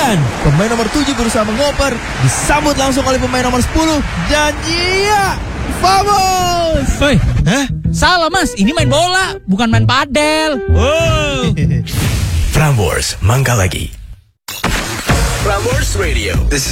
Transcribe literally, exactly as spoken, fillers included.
Dan pemain nomor tujuh berusaha mengoper, disambut langsung oleh pemain nomor sepuluh. Dan iya, vamos! Hei, hah? Salah mas, ini main bola, bukan main padel. Oh. Prambors, Mangga Lagi. Prambors Radio. This is